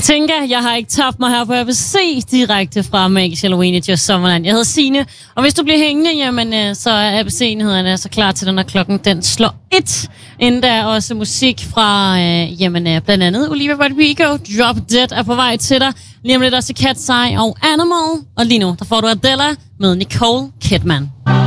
Jeg tænker, jeg har ikke tabt mig her på ABC direkte fra Magisk Halloween i Just Sommerland. Jeg hedder Signe, og hvis du bliver hængende, jamen, så er ABC-nyhederne så klar til, når klokken den slår 1. Inden der er også musik fra, blandt andet Olivia Rodrigo. Drop Dead er på vej til dig. Lige om lidt også Cat's Eye og Animal. Og lige nu, der får du Adele med Nicole Kidman.